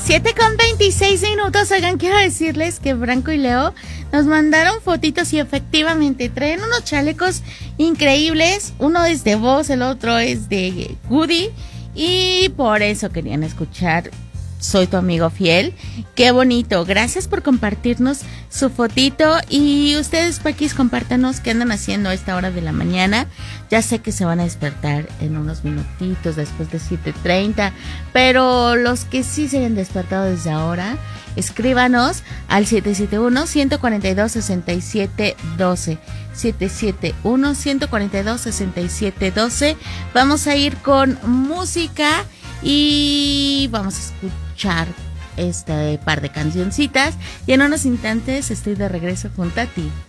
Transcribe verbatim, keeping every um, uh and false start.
siete con veintiséis minutos. Oigan, quiero decirles que Branco y Leo nos mandaron fotitos y efectivamente traen unos chalecos increíbles. Uno es de Voz, el otro es de Woody. Y por eso querían escuchar Soy tu amigo fiel. Qué bonito. Gracias por compartirnos su fotito. Y ustedes, Paquis, compártanos qué andan haciendo a esta hora de la mañana. Ya sé que se van a despertar en unos minutitos después de siete treinta. Pero los que sí se hayan despertado desde ahora, escríbanos al siete siete uno, uno cuatro dos, seis siete uno dos. siete siete uno, uno cuatro dos, seis siete uno dos. Vamos a ir con música y vamos a escuchar este par de cancioncitas y en unos instantes estoy de regreso junto a ti.